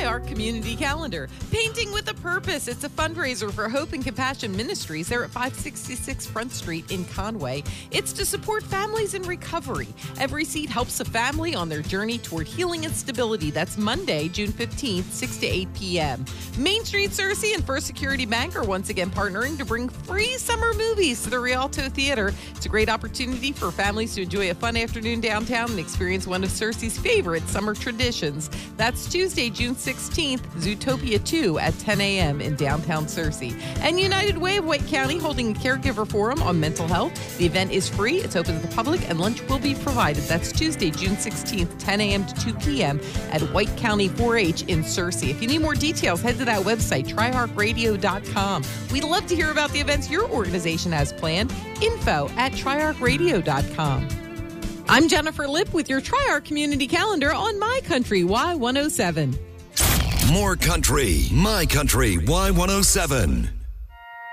Tri-Arc Community Calendar. Painting with a Purpose. It's a fundraiser for Hope and Compassion Ministries. They're at 566 Front Street in Conway. It's to support families in recovery. Every seat helps a family on their journey toward healing and stability. That's Monday, June 15th, 6 to 8 p.m. Main Street Searcy and First Security Bank are once again partnering to bring free summer movies to the Rialto Theater. It's a great opportunity for families to enjoy a fun afternoon downtown and experience one of Searcy's favorite summer traditions. That's Tuesday, June 16th, Zootopia 2 at 10 a.m. in downtown Searcy. And United Way of White County holding a caregiver forum on mental health. The event is free, it's open to the public, and lunch will be provided. That's Tuesday, June 16th, 10 a.m. to 2 p.m. at White County 4-H in Searcy. If you need more details, head to that website, triarcradio.com. We'd love to hear about the events your organization has planned. Info at triarcradio.com. I'm Jennifer Lipp with your Tri-Arc Community Calendar on My Country Y107. More country, My Country Y107.